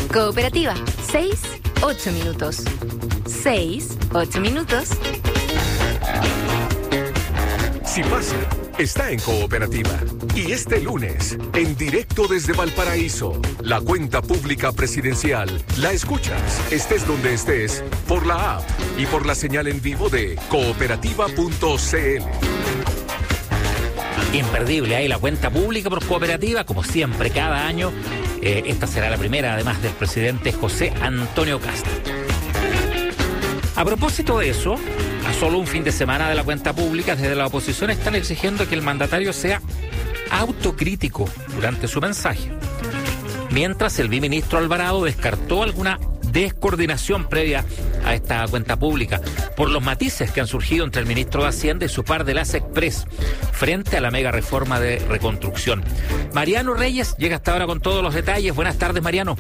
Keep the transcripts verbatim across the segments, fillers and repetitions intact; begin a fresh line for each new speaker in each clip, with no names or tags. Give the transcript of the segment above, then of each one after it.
Cooperativa, seis, ocho minutos. seis, ocho minutos.
Si pasa, está en Cooperativa. Y este lunes, en directo desde Valparaíso, la cuenta pública presidencial la escuchas, estés donde estés, por la app y por la señal en vivo de cooperativa punto c l.
Imperdible, hay la cuenta pública por Cooperativa, como siempre, cada año. Eh, esta será la primera, además del presidente José Antonio Kast. A propósito de eso, a solo un fin de semana de la cuenta pública, desde la oposición están exigiendo que el mandatario sea autocrítico durante su mensaje. Mientras el viceministro Alvarado descartó alguna descoordinación previa a esta cuenta pública por los matices que han surgido entre el ministro de Hacienda y su par de las Express frente a la mega reforma de reconstrucción. Mariano Reyes llega hasta ahora con todos los detalles. Buenas tardes, Mariano.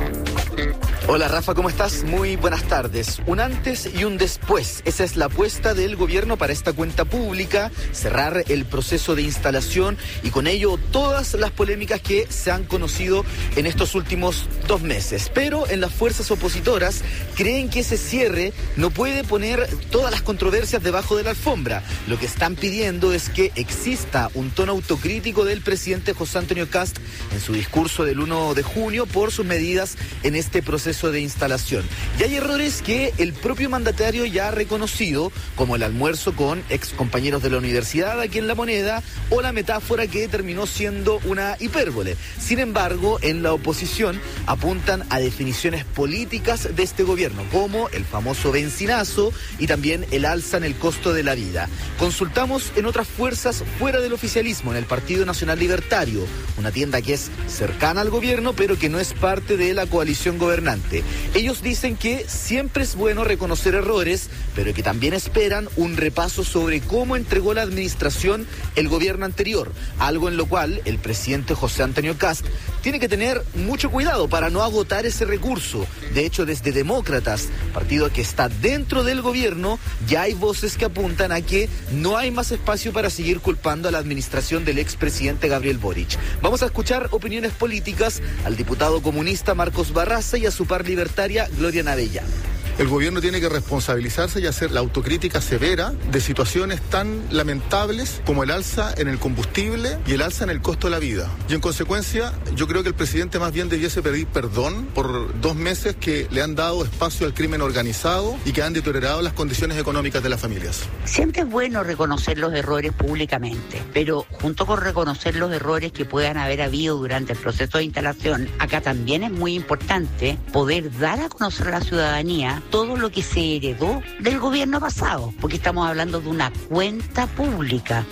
Hola Rafa, ¿cómo estás? Muy buenas tardes. Un antes y un después. Esa es la apuesta del gobierno para esta cuenta pública, cerrar el proceso de instalación y con ello todas las polémicas que se han conocido en estos últimos dos meses. Pero en las fuerzas opositoras creen que ese cierre no puede poner todas las controversias debajo de la alfombra. Lo que están pidiendo es que exista un tono autocrítico del presidente José Antonio Kast en su discurso del primero de junio por sus medidas en este proceso de instalación. Y hay errores que el propio mandatario ya ha reconocido, como el almuerzo con ex compañeros de la universidad aquí en La Moneda, o la metáfora que terminó siendo una hipérbole. Sin embargo, en la oposición apuntan a definiciones políticas de este gobierno, como el famoso bencinazo y también el alza en el costo de la vida. Consultamos en otras fuerzas fuera del oficialismo, en el Partido Nacional Libertario, una tienda que es cercana al gobierno, pero que no es parte de la coalición gobernante. Ellos dicen que siempre es bueno reconocer errores, pero que también esperan un repaso sobre cómo entregó la administración el gobierno anterior, algo en lo cual el presidente José Antonio Kast tiene que tener mucho cuidado para no agotar ese recurso. De hecho, desde Demócratas, partido que está dentro del gobierno, ya hay voces que apuntan a que no hay más espacio para seguir culpando a la administración del expresidente Gabriel Boric. Vamos a escuchar opiniones políticas al diputado comunista Marcos Barraza y a su par libertaria Gloria Navella.
El gobierno tiene que responsabilizarse y hacer la autocrítica severa de situaciones tan lamentables como el alza en el combustible y el alza en el costo de la vida. Y en consecuencia, yo creo que el presidente más bien debiese pedir perdón por dos meses que le han dado espacio al crimen organizado y que han deteriorado las condiciones económicas de las familias.
Siempre es bueno reconocer los errores públicamente, pero junto con reconocer los errores que puedan haber habido durante el proceso de instalación, acá también es muy importante poder dar a conocer a la ciudadanía todo lo que se heredó del gobierno pasado, porque estamos hablando de una cuenta pública.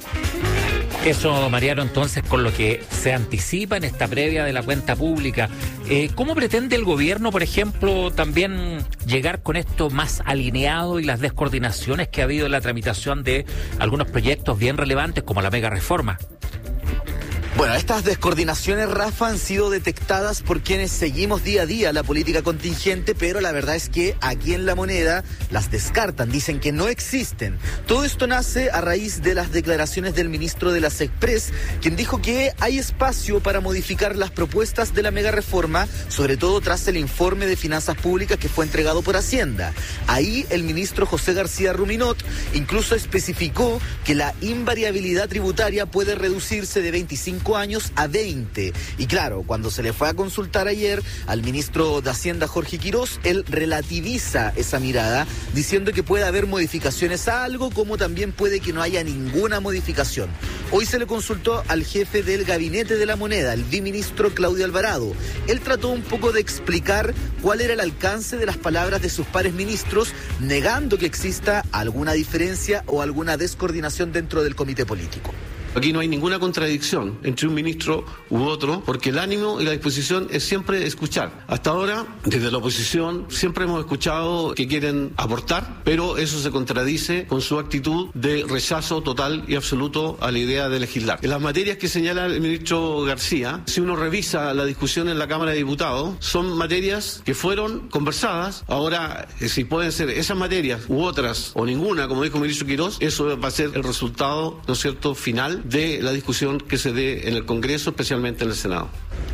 Eso, Mariano, entonces, con lo que se anticipa en esta previa de la cuenta pública, eh, ¿cómo pretende el gobierno, por ejemplo, también llegar con esto más alineado y las descoordinaciones que ha habido en la tramitación de algunos proyectos bien relevantes como la mega reforma?
Bueno, estas descoordinaciones, Rafa, han sido detectadas por quienes seguimos día a día la política contingente, pero la verdad es que aquí en La Moneda las descartan, dicen que no existen. Todo esto nace a raíz de las declaraciones del ministro de las Express, quien dijo que hay espacio para modificar las propuestas de la mega reforma, sobre todo tras el informe de finanzas públicas que fue entregado por Hacienda. Ahí el ministro José García Ruminot incluso especificó que la invariabilidad tributaria puede reducirse de veinticinco años a veinte. Y claro, cuando se le fue a consultar ayer al ministro de Hacienda, Jorge Quirós, él relativiza esa mirada, diciendo que puede haber modificaciones a algo, como también puede que no haya ninguna modificación. Hoy se le consultó al jefe del gabinete de La Moneda, el viceministro Claudio Alvarado. Él trató un poco de explicar cuál era el alcance de las palabras de sus pares ministros, negando que exista alguna diferencia o alguna descoordinación dentro del comité político.
Aquí no hay ninguna contradicción entre un ministro u otro, porque el ánimo y la disposición es siempre escuchar. Hasta ahora, desde la oposición, siempre hemos escuchado que quieren aportar, pero eso se contradice con su actitud de rechazo total y absoluto a la idea de legislar. En las materias que señala el ministro García, si uno revisa la discusión en la Cámara de Diputados, son materias que fueron conversadas. Ahora, si pueden ser esas materias u otras, o ninguna, como dijo el ministro Quirós, eso va a ser el resultado, ¿no es cierto?, final de la discusión que se dé en el Congreso, especialmente en el Senado.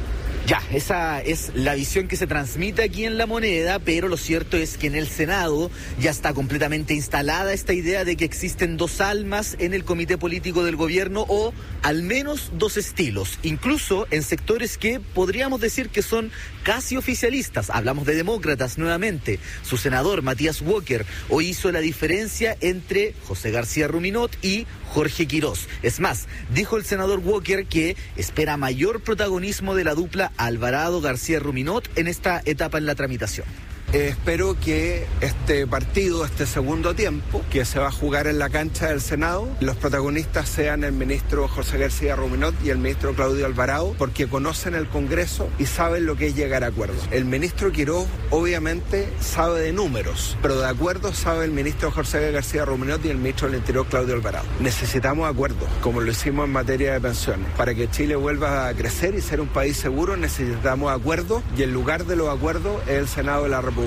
Ya, esa es la visión que se transmite aquí en La Moneda, pero lo cierto es que en el Senado ya está completamente instalada esta idea de que existen dos almas en el comité político del gobierno, o al menos dos estilos, incluso en sectores que podríamos decir que son casi oficialistas. Hablamos de demócratas nuevamente. Su senador, Matías Walker, hoy hizo la diferencia entre José García Ruminot y Jorge Quirós. Es más, dijo el senador Walker que espera mayor protagonismo de la dupla Alvarado-García Ruminot en esta etapa en la tramitación.
Eh, espero que este partido, este segundo tiempo, que se va a jugar en la cancha del Senado, los protagonistas sean el ministro José García Ruminot y el ministro Claudio Alvarado, porque conocen el Congreso y saben lo que es llegar a acuerdos. El ministro Quirós obviamente sabe de números, pero de acuerdos sabe el ministro José García Ruminot y el ministro del Interior Claudio Alvarado. Necesitamos acuerdos, como lo hicimos en materia de pensiones. Para que Chile vuelva a crecer y ser un país seguro, necesitamos acuerdos, y el lugar de los acuerdos es el Senado de la República.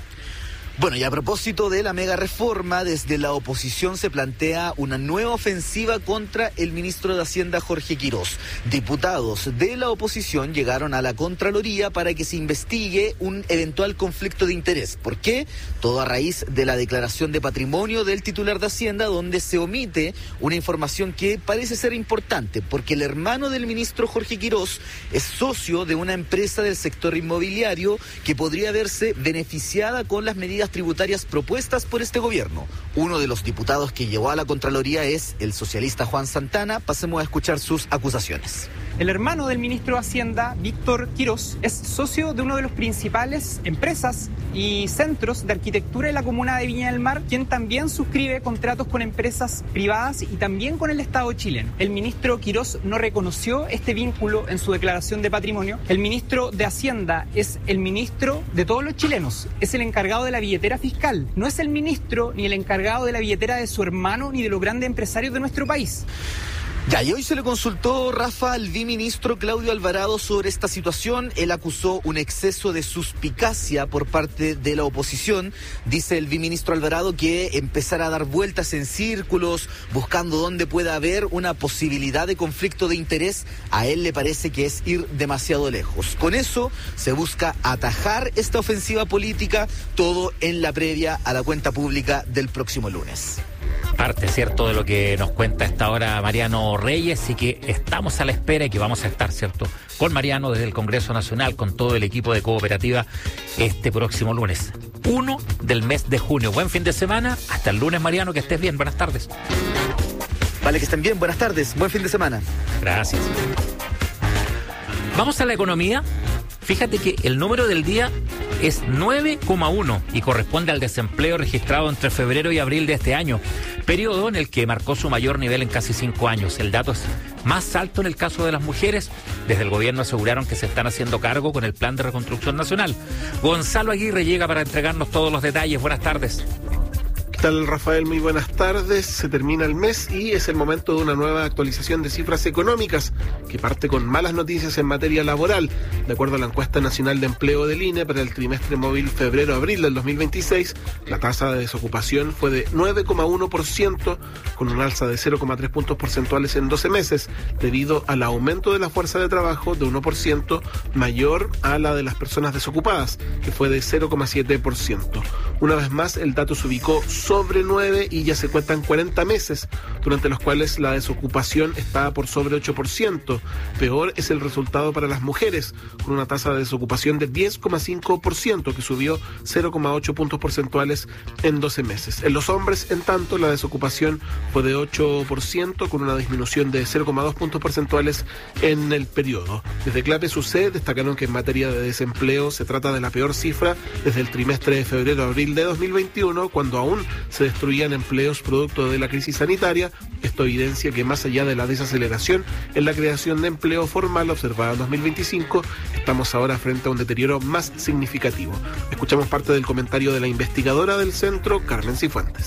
Bueno, y a propósito de la mega reforma, desde la oposición se plantea una nueva ofensiva contra el ministro de Hacienda, Jorge Quirós. Diputados de la oposición llegaron a la Contraloría para que se investigue un eventual conflicto de interés. ¿Por qué? Todo a raíz de la declaración de patrimonio del titular de Hacienda, donde se omite una información que parece ser importante, porque el hermano del ministro Jorge Quirós es socio de una empresa del sector inmobiliario que podría verse beneficiada con las medidas tributarias propuestas por este gobierno. Uno de los diputados que llevó a la Contraloría es el socialista Juan Santana. Pasemos a escuchar sus acusaciones.
El hermano del ministro de Hacienda, Víctor Quirós, es socio de uno de los principales empresas y centros de arquitectura de la comuna de Viña del Mar, quien también suscribe contratos con empresas privadas y también con el Estado chileno. El ministro Quirós no reconoció este vínculo en su declaración de patrimonio. El ministro de Hacienda es el ministro de todos los chilenos, es el encargado de la billetera fiscal, no es el ministro ni el encargado de la billetera de su hermano ni de los grandes empresarios de nuestro país.
Ya, y hoy se le consultó, Rafa, al viceministro Claudio Alvarado sobre esta situación. Él acusó un exceso de suspicacia por parte de la oposición. Dice el viceministro Alvarado que empezar a dar vueltas en círculos, buscando dónde pueda haber una posibilidad de conflicto de interés, a él le parece que es ir demasiado lejos. Con eso se busca atajar esta ofensiva política, todo en la previa a la cuenta pública del próximo lunes.
Parte, ¿cierto?, de lo que nos cuenta a esta hora Mariano Reyes, y que estamos a la espera y que vamos a estar, ¿cierto?, con Mariano desde el Congreso Nacional, con todo el equipo de Cooperativa este próximo lunes, uno del mes de junio. Buen fin de semana, hasta el lunes, Mariano, que estés bien, buenas tardes.
Vale, que estén bien, buenas tardes, buen fin de semana.
Gracias. Vamos a la economía. Fíjate que el número del día es nueve coma uno y corresponde al desempleo registrado entre febrero y abril de este año, periodo en el que marcó su mayor nivel en casi cinco años. El dato es más alto en el caso de las mujeres. Desde el gobierno aseguraron que se están haciendo cargo con el Plan de Reconstrucción Nacional. Gonzalo Aguirre llega para entregarnos todos los detalles. Buenas tardes.
¿Qué tal, Rafael? Muy buenas tardes. Se termina el mes y es el momento de una nueva actualización de cifras económicas que parte con malas noticias en materia laboral. De acuerdo a la encuesta nacional de empleo del I N E para el trimestre móvil febrero-abril del dos mil veintiséis, la tasa de desocupación fue de nueve coma uno por ciento, con un alza de cero coma tres puntos porcentuales en doce meses, debido al aumento de la fuerza de trabajo de uno por ciento mayor a la de las personas desocupadas, que fue de cero coma siete por ciento. Una vez más, el dato se ubicó sobre nueve y ya se cuentan cuarenta meses, durante los cuales la desocupación está por sobre ocho por ciento. Peor es el resultado para las mujeres, con una tasa de desocupación de diez coma cinco por ciento, que subió cero coma ocho puntos porcentuales en doce meses. En los hombres, en tanto, la desocupación fue de ocho por ciento, con una disminución de cero coma dos puntos porcentuales en el periodo. Desde Clape U C destacaron que en materia de desempleo se trata de la peor cifra desde el trimestre de febrero-abril de dos mil veintiuno, cuando aún se destruían empleos producto de la crisis sanitaria. Esto evidencia que más allá de la desaceleración en la creación de empleo formal observada en dos mil veinticinco, estamos ahora frente a un deterioro más significativo. Escuchamos parte del comentario de la investigadora del centro, Carmen Cifuentes.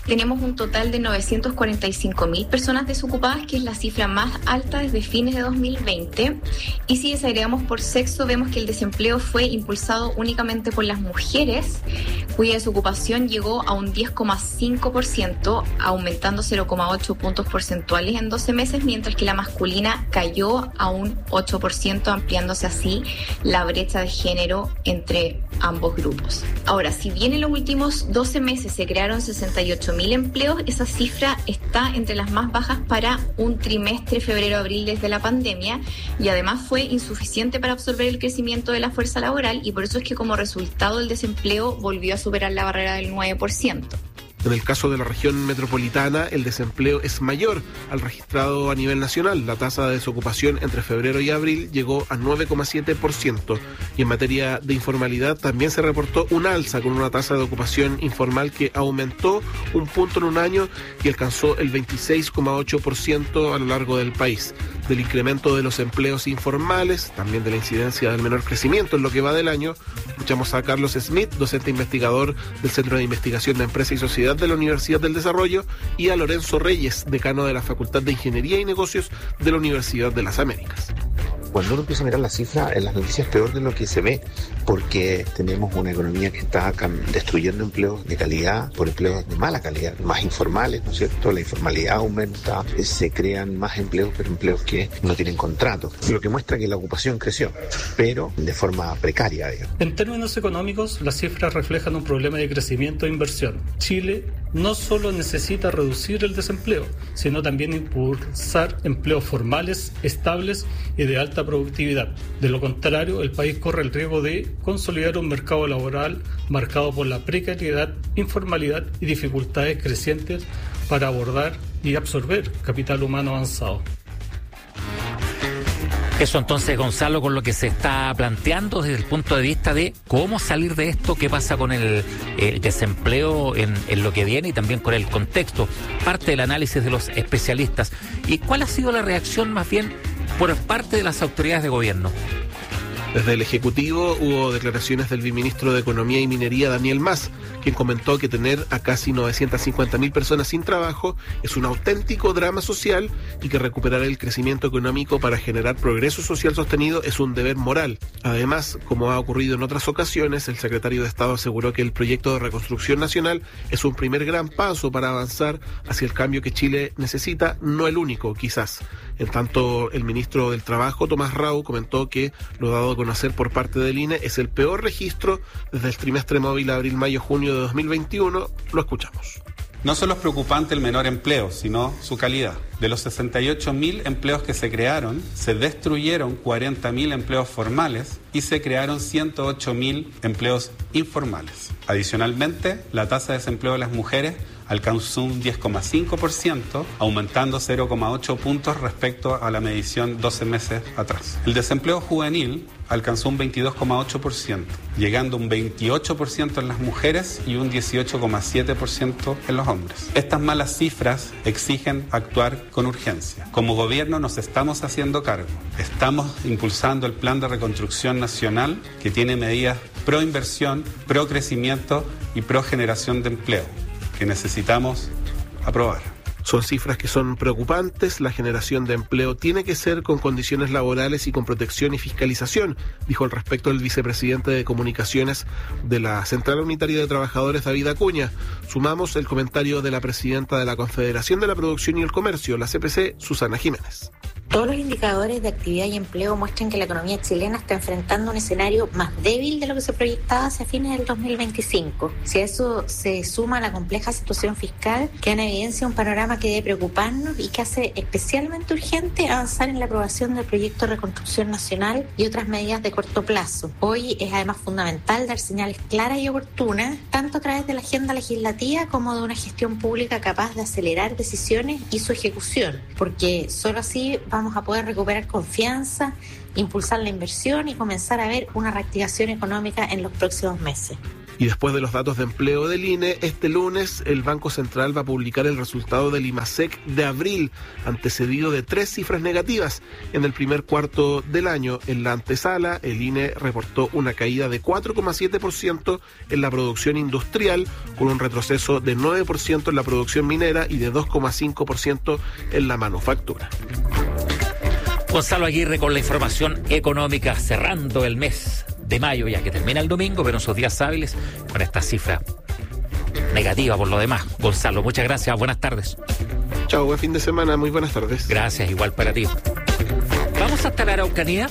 tenemos un total de novecientos cuarenta y cinco mil personas desocupadas, que es la cifra más alta desde fines de dos mil veinte. Y si desagregamos por sexo, vemos que el desempleo fue impulsado únicamente por las mujeres, cuya desocupación llegó a un diez coma cinco por ciento, aumentando cero coma ocho puntos porcentuales en doce meses, mientras que la masculina cayó a un ocho por ciento, ampliándose así la brecha de género entre ambos grupos. Ahora, si bien en los últimos doce meses se crearon sesenta y ocho mil empleos, esa cifra está entre las más bajas para un trimestre febrero-abril desde la pandemia, y además fue insuficiente para absorber el crecimiento de la fuerza laboral, y por eso es que como resultado el desempleo volvió a superar la barrera del nueve por ciento.
En el caso de la región metropolitana, el desempleo es mayor al registrado a nivel nacional. La tasa de desocupación entre febrero y abril llegó a nueve coma siete por ciento. Y en materia de informalidad también se reportó un alza, con una tasa de ocupación informal que aumentó un punto en un año y alcanzó el veintiséis coma ocho por ciento a lo largo del país. Del incremento de los empleos informales, también de la incidencia del menor crecimiento en lo que va del año, escuchamos a Carlos Smith, docente investigador del Centro de Investigación de Empresa y Sociedad de la Universidad del Desarrollo, y a Lorenzo Reyes, decano de la Facultad de Ingeniería y Negocios de la Universidad de las Américas.
Cuando uno empieza a mirar la cifra, en las noticias es peor de lo que se ve, porque tenemos una economía que está destruyendo empleos de calidad por empleos de mala calidad, más informales, ¿no es cierto? La informalidad aumenta, se crean más empleos, pero empleos que no tienen contrato, lo que muestra que la ocupación creció, pero de forma precaria, digamos.
En términos económicos, las cifras reflejan un problema de crecimiento e inversión. Chile no solo necesita reducir el desempleo, sino también impulsar empleos formales, estables y de alta productividad. De lo contrario, el país corre el riesgo de consolidar un mercado laboral marcado por la precariedad, informalidad y dificultades crecientes para abordar y absorber capital humano avanzado.
Eso entonces, Gonzalo, con lo que se está planteando desde el punto de vista de cómo salir de esto, qué pasa con el, el desempleo en, en lo que viene y también con el contexto, parte del análisis de los especialistas. ¿Y cuál ha sido la reacción más bien por parte de las autoridades de gobierno?
Desde el Ejecutivo hubo declaraciones del viceministro de Economía y Minería, Daniel Mas, quien comentó que tener a casi novecientas cincuenta mil personas sin trabajo es un auténtico drama social y que recuperar el crecimiento económico para generar progreso social sostenido es un deber moral. Además, como ha ocurrido en otras ocasiones, el secretario de Estado aseguró que el proyecto de reconstrucción nacional es un primer gran paso para avanzar hacia el cambio que Chile necesita, no el único, quizás. En tanto, el ministro del Trabajo, Tomás Rau, comentó que lo dado a conocer por parte del I N E es el peor registro desde el trimestre móvil abril-mayo-junio de dos mil veintiuno. Lo escuchamos.
No solo es preocupante el menor empleo, sino su calidad. De los sesenta y ocho mil empleos que se crearon, se destruyeron cuarenta mil empleos formales y se crearon ciento ocho mil empleos informales. Adicionalmente, la tasa de desempleo de las mujeres alcanzó un diez coma cinco por ciento, aumentando cero coma ocho puntos respecto a la medición doce meses atrás. El desempleo juvenil alcanzó un veintidós coma ocho por ciento, llegando a un veintiocho por ciento en las mujeres y un dieciocho coma siete por ciento en los hombres. Estas malas cifras exigen actuar con urgencia. Como gobierno nos estamos haciendo cargo. Estamos impulsando el Plan de Reconstrucción Nacional, que tiene medidas pro inversión, pro crecimiento y pro generación de empleo, que necesitamos aprobar.
Son cifras que son preocupantes. La generación de empleo tiene que ser con condiciones laborales y con protección y fiscalización, dijo al respecto el vicepresidente de Comunicaciones de la Central Unitaria de Trabajadores, David Acuña. Sumamos el comentario de la presidenta de la Confederación de la Producción y el Comercio, la C P C, Susana Jiménez.
Todos los indicadores de actividad y empleo muestran que la economía chilena está enfrentando un escenario más débil de lo que se proyectaba hacia fines del dos mil veinticinco. Si a eso se suma la compleja situación fiscal, queda en evidencia un panorama que debe preocuparnos y que hace especialmente urgente avanzar en la aprobación del proyecto de reconstrucción nacional y otras medidas de corto plazo. Hoy es además fundamental dar señales claras y oportunas, tanto a través de la agenda legislativa como de una gestión pública capaz de acelerar decisiones y su ejecución, porque solo así vamos a poder recuperar confianza, impulsar la inversión y comenzar a ver una reactivación económica en los próximos meses.
Y después de los datos de empleo del I N E, este lunes el Banco Central va a publicar el resultado del IMASEC de abril, antecedido de tres cifras negativas. En el primer cuarto del año, en la antesala, el I N E reportó una caída de cuatro coma siete por ciento en la producción industrial, con un retroceso de nueve por ciento en la producción minera y de dos coma cinco por ciento en la manufactura.
Gonzalo Aguirre con la información económica, cerrando el mes de mayo, ya que termina el domingo, pero en sus días hábiles, con esta cifra negativa por lo demás. Gonzalo, muchas gracias, buenas tardes.
Chao, buen fin de semana, muy buenas tardes.
Gracias, igual para ti. Vamos hasta la Araucanía.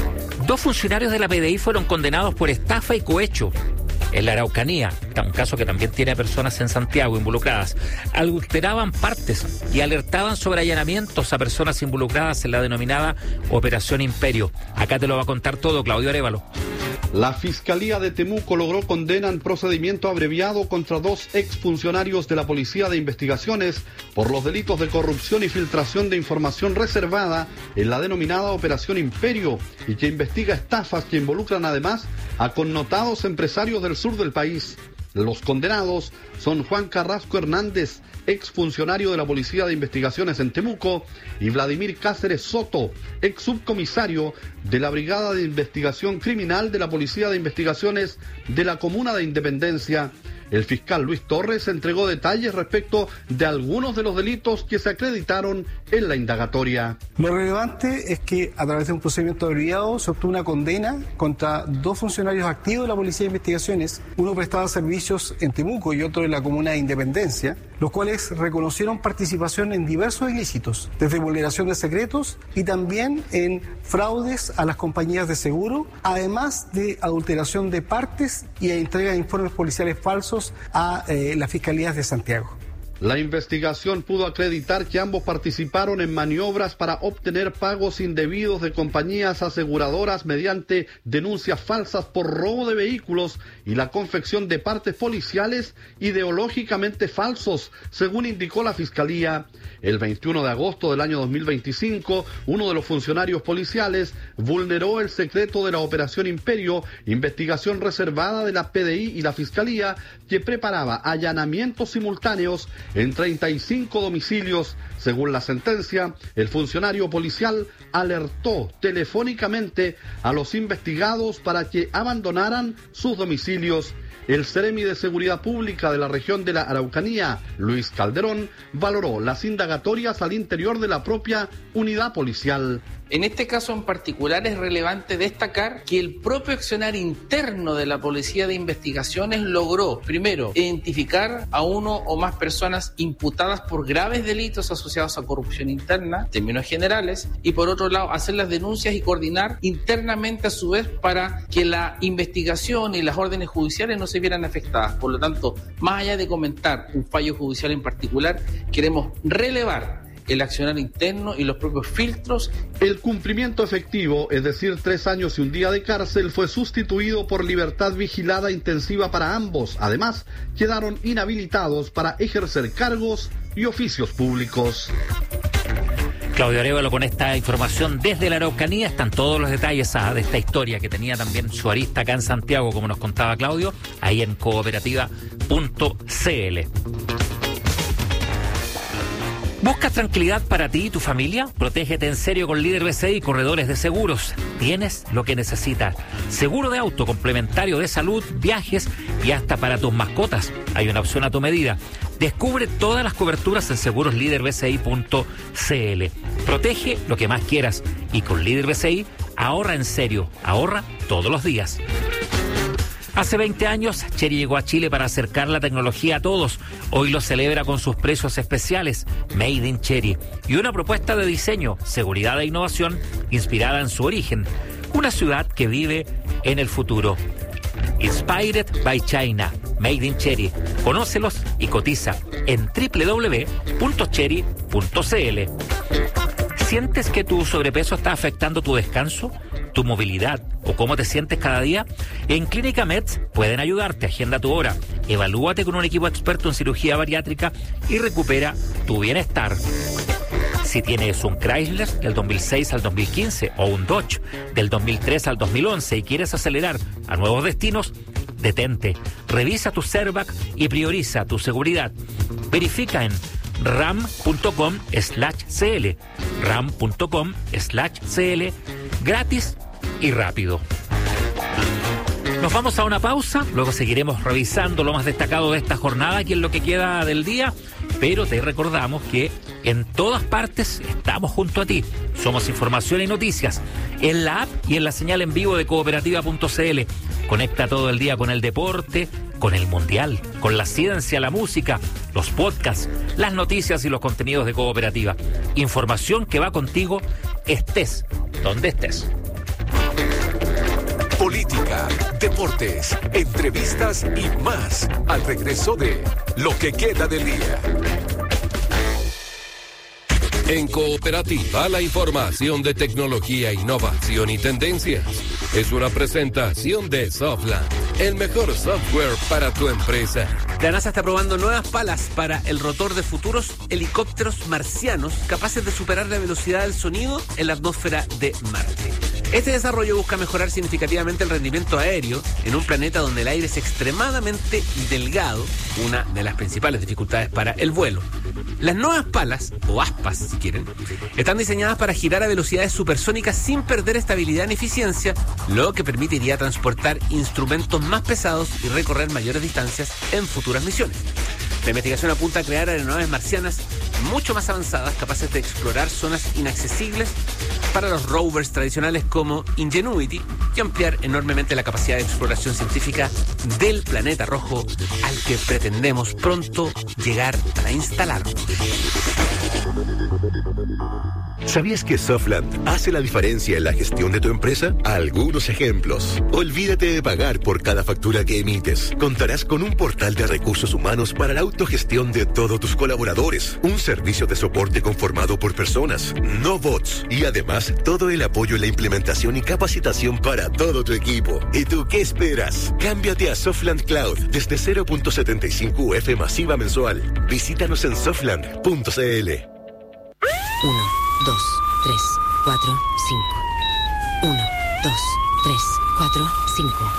Dos funcionarios de la P D I fueron condenados por estafa y cohecho en la Araucanía, un caso que también tiene a personas en Santiago involucradas. Adulteraban partes y alertaban sobre allanamientos a personas involucradas en la denominada Operación Imperio. Acá te lo va a contar todo Claudio Arévalo.
La Fiscalía de Temuco logró condena en procedimiento abreviado contra dos exfuncionarios de la Policía de Investigaciones por los delitos de corrupción y filtración de información reservada en la denominada Operación Imperio, y que investiga estafas que involucran además a connotados empresarios del sur del país. Los condenados son Juan Carrasco Hernández, exfuncionario de la Policía de Investigaciones en Temuco, y Vladimir Cáceres Soto, ex subcomisario de la Brigada de Investigación Criminal de la Policía de Investigaciones de la Comuna de Independencia. El fiscal Luis Torres entregó detalles respecto de algunos de los delitos que se acreditaron en la indagatoria.
Lo relevante es que a través de un procedimiento abreviado se obtuvo una condena contra dos funcionarios activos de la Policía de Investigaciones. Uno prestaba servicios en Temuco y otro en la Comuna de Independencia, los cuales reconocieron participación en diversos ilícitos, desde vulneración de secretos y también en fraudes a las compañías de seguro, además de adulteración de partes y entrega de informes policiales falsos a eh, las Fiscalías de Santiago.
La investigación pudo acreditar que ambos participaron en maniobras para obtener pagos indebidos de compañías aseguradoras mediante denuncias falsas por robo de vehículos y la confección de partes policiales ideológicamente falsos, según indicó la Fiscalía. El veintiuno de agosto del año dos mil veinticinco, uno de los funcionarios policiales vulneró el secreto de la Operación Imperio, investigación reservada de la P D I y la Fiscalía, que preparaba allanamientos simultáneos en treinta y cinco domicilios. Según la sentencia, el funcionario policial alertó telefónicamente a los investigados para que abandonaran sus domicilios. El Seremi de Seguridad Pública de la región de la Araucanía, Luis Calderón, valoró las indagatorias al interior de la propia unidad policial.
En este caso en particular es relevante destacar que el propio accionar interno de la Policía de Investigaciones logró, primero, identificar a uno o más personas imputadas por graves delitos asociados a corrupción interna, en términos generales, y por otro lado, hacer las denuncias y coordinar internamente a su vez para que la investigación y las órdenes judiciales no se vieran afectadas. Por lo tanto, más allá de comentar un fallo judicial en particular, queremos relevar el accionar interno y los propios filtros.
El cumplimiento efectivo, es decir, tres años y un día de cárcel, fue sustituido por libertad vigilada intensiva para ambos. Además, quedaron inhabilitados para ejercer cargos y oficios públicos.
Claudio Arévalo con esta información desde la Araucanía. Están todos los detalles ah, de esta historia que tenía también su arista acá en Santiago, como nos contaba Claudio, ahí en cooperativa punto c l. ¿Buscas tranquilidad para ti y tu familia? Protégete en serio con Líder B C I y Corredores de Seguros. Tienes lo que necesitas. Seguro de auto, complementario de salud, viajes y hasta para tus mascotas. Hay una opción a tu medida. Descubre todas las coberturas en seguros líder b c i punto c l. Protege lo que más quieras y con Líder B C I ahorra en serio. Ahorra todos los días. Hace veinte años, Chery llegó a Chile para acercar la tecnología a todos. Hoy lo celebra con sus precios especiales, Made in Chery, y una propuesta de diseño, seguridad e innovación inspirada en su origen. Una ciudad que vive en el futuro. Inspired by China, Made in Chery. Conócelos y cotiza en doble u doble u doble u punto chery punto c l. ¿Sientes que tu sobrepeso está afectando tu descanso, tu movilidad o cómo te sientes cada día? En Clínica Meds pueden ayudarte. Agenda tu hora, evalúate con un equipo experto en cirugía bariátrica y recupera tu bienestar. Si tienes un Chrysler del dos mil seis al dos mil quince o un Dodge del dos mil tres al dos mil once y quieres acelerar a nuevos destinos, detente, revisa tu Cervac y prioriza tu seguridad. Verifica en ram.com slash cl, ram.com slash cl, gratis y rápido. Nos vamos a una pausa, luego seguiremos revisando lo más destacado de esta jornada, aquí en lo que queda del día, pero te recordamos que en todas partes estamos junto a ti. Somos Información y Noticias, en la app y en la señal en vivo de cooperativa punto cl. Conecta todo el día con el deporte, con el mundial, con la ciencia, la música, los podcasts, las noticias y los contenidos de Cooperativa. Información que va contigo, estés donde estés.
Política, deportes, entrevistas y más al regreso de Lo que queda del día.
En Cooperativa, la información de tecnología, innovación y tendencias. Es una presentación de Softland, el mejor software para tu empresa.
La NASA está probando nuevas palas para el rotor de futuros helicópteros marcianos capaces de superar la velocidad del sonido en la atmósfera de Marte. Este desarrollo busca mejorar significativamente el rendimiento aéreo en un planeta donde el aire es extremadamente delgado, una de las principales dificultades para el vuelo. Las nuevas palas, o aspas si quieren, están diseñadas para girar a velocidades supersónicas sin perder estabilidad ni eficiencia, lo que permitiría transportar instrumentos más pesados y recorrer mayores distancias en futuras misiones. La investigación apunta a crear aeronaves marcianas mucho más avanzadas, capaces de explorar zonas inaccesibles para los rovers tradicionales como Ingenuity y ampliar enormemente la capacidad de exploración científica del planeta rojo al que pretendemos pronto llegar a instalarnos.
¿Sabías que Softland hace la diferencia en la gestión de tu empresa? Algunos ejemplos. Olvídate de pagar por cada factura que emites. Contarás con un portal de recursos humanos para la autogestión de todos tus colaboradores. Un servicio de soporte conformado por personas, no bots. Y además, todo el apoyo en la implementación y capacitación para todo tu equipo. ¿Y tú qué esperas? Cámbiate a Softland Cloud desde cero punto setenta y cinco U F masiva mensual. Visítanos en softland punto cl.
Uno, dos, tres, cuatro, cinco. Uno, dos, tres, cuatro, cinco.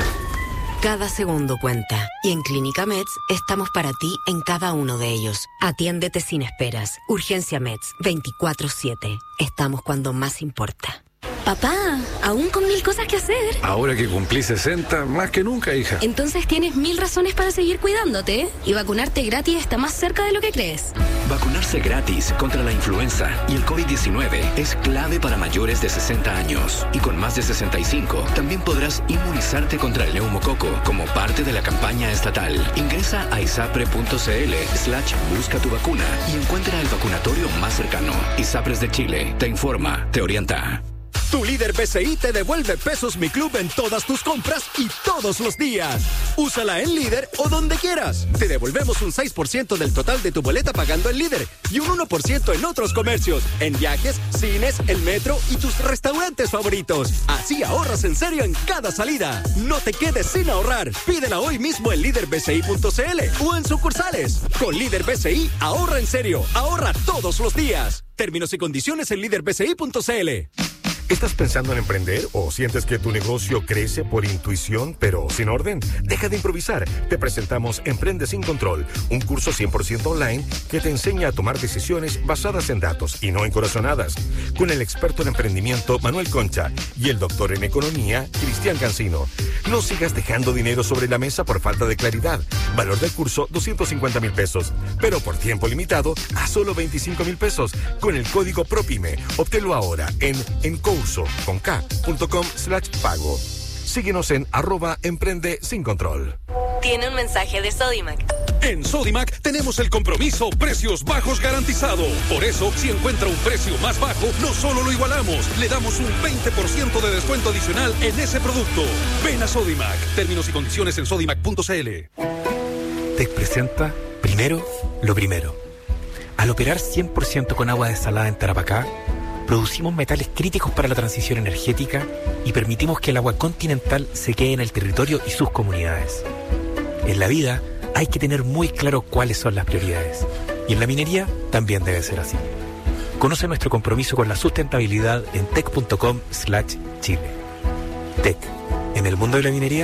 Cada segundo cuenta. Y en Clínica Meds estamos para ti en cada uno de ellos. Atiéndete sin esperas. Urgencia Meds, veinticuatro siete. Estamos cuando más importa.
Papá, aún con mil cosas que hacer.
Ahora que cumplí sesenta, más que nunca, hija.
Entonces tienes mil razones para seguir cuidándote. Y vacunarte gratis está más cerca de lo que crees.
Vacunarse gratis contra la influenza y el COVID diecinueve es clave para mayores de sesenta años. Y con más de sesenta y cinco, también podrás inmunizarte contra el neumococo como parte de la campaña estatal. Ingresa a isapre.cl slash busca tu vacuna y encuentra el vacunatorio más cercano. ISAPRES de Chile te informa, te orienta.
Tu líder B C I te devuelve Pesos Mi Club en todas tus compras y todos los días. Úsala en Líder o donde quieras. Te devolvemos un seis por ciento del total de tu boleta pagando en Líder y un uno por ciento en otros comercios, en viajes, cines, el metro y tus restaurantes favoritos. Así ahorras en serio en cada salida. No te quedes sin ahorrar. Pídela hoy mismo en líder b c i punto c l o en sucursales. Con Líder B C I, ahorra en serio. Ahorra todos los días. Términos y condiciones en líder b c i punto c l.
¿Estás pensando en emprender o sientes que tu negocio crece por intuición pero sin orden? Deja de improvisar. Te presentamos Emprende sin Control, un curso cien por ciento online que te enseña a tomar decisiones basadas en datos y no en corazonadas. Con el experto en emprendimiento Manuel Concha y el doctor en economía Cristian Cancino. No sigas dejando dinero sobre la mesa por falta de claridad. Valor del curso doscientos cincuenta mil pesos, pero por tiempo limitado a solo veinticinco mil pesos con el código PROPYME. Obténlo ahora en Encurso con K punto com slash pago. Síguenos en arroba emprende sin control.
Tiene un mensaje de Sodimac.
En Sodimac tenemos el compromiso precios bajos garantizado. Por eso, si encuentra un precio más bajo, no solo lo igualamos, le damos un veinte por ciento de descuento adicional en ese producto. Ven a Sodimac. Términos y condiciones en sodimac punto c l.
T E C presenta Primero lo Primero. Al operar cien por ciento con agua desalada en Tarapacá, producimos metales críticos para la transición energética y permitimos que el agua continental se quede en el territorio y sus comunidades. En la vida hay que tener muy claro cuáles son las prioridades. Y en la minería también debe ser así. Conoce nuestro compromiso con la sustentabilidad en tec punto com slash chile. T E C, en el mundo de la minería,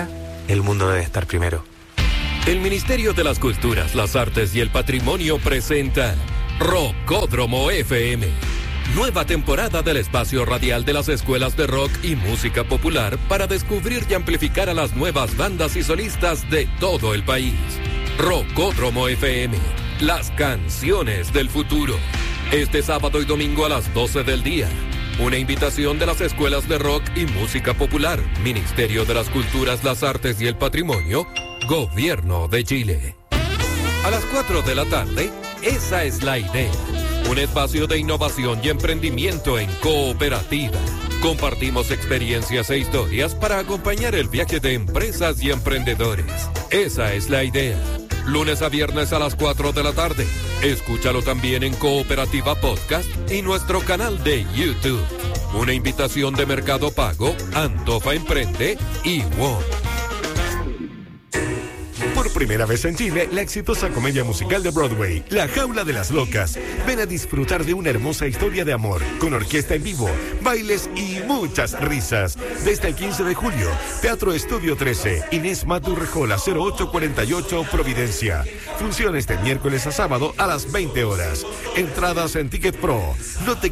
el mundo debe estar primero.
El Ministerio de las Culturas, las Artes y el Patrimonio presenta Rockódromo F M. Nueva temporada del espacio radial de las escuelas de rock y música popular para descubrir y amplificar a las nuevas bandas y solistas de todo el país. Rockódromo F M, las canciones del futuro. Este sábado y domingo a las doce del día. Una invitación de las escuelas de rock y música popular, Ministerio de las Culturas, las Artes y el Patrimonio, Gobierno de Chile. A las cuatro de la tarde, Esa es la Idea. Un espacio de innovación y emprendimiento en cooperativa. Compartimos experiencias e historias para acompañar el viaje de empresas y emprendedores. Esa es la Idea. Lunes a viernes a las cuatro de la tarde. Escúchalo también en Cooperativa Podcast y nuestro canal de YouTube. Una invitación de Mercado Pago, Antofa Emprende y WOM.
Por primera vez en Chile, la exitosa comedia musical de Broadway, La Jaula de las Locas. Ven a disfrutar de una hermosa historia de amor, con orquesta en vivo, bailes y muchas risas. Desde el quince de julio, Teatro Estudio trece, Inés Maturrejola, cero ocho cuarenta y ocho, Providencia. Funciones de miércoles a sábado a las veinte horas. Entradas en Ticket Pro. No te